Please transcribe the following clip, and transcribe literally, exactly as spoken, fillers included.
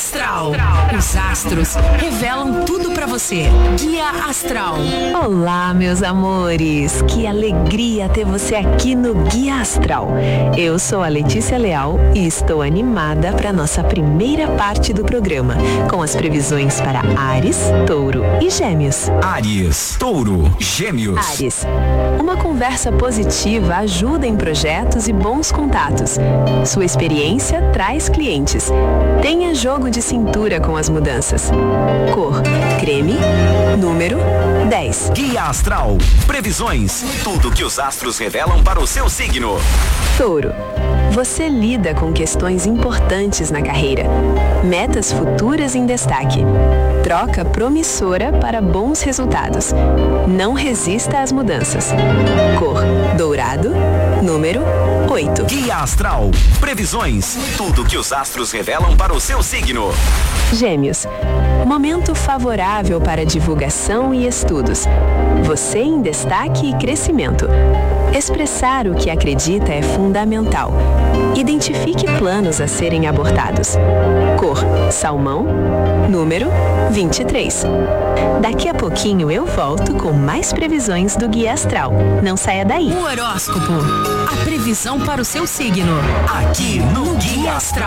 Astral. Os astros revelam tudo pra você. Guia Astral. Olá, meus amores. Que alegria ter você aqui no Guia Astral. Eu sou a Letícia Leal e estou animada para nossa primeira parte do programa, com as previsões para Áries, Touro e Gêmeos. Áries, Touro, Gêmeos. Áries. Uma conversa positiva ajuda em projetos e bons contatos. Sua experiência traz clientes. Tenha jogo de cintura com as mudanças. Cor: creme. Número: dez. Guia Astral. Previsões. Tudo que os astros revelam para o seu signo. Touro. Você lida com questões importantes na carreira. Metas futuras em destaque. Troca promissora para bons resultados. Não resista às mudanças. Cor: dourado. Número: oito. Guia Astral. Previsões. Tudo que os astros revelam para o seu signo. Gêmeos. Momento favorável para divulgação e estudos. Você em destaque e crescimento. Expressar o que acredita é fundamental. Identifique planos a serem abortados. Cor: salmão. Número: vinte e três. Daqui a pouquinho eu volto com mais previsões do Guia Astral. Não saia daí. O horóscopo. A previsão para o seu signo. Aqui no Guia Astral.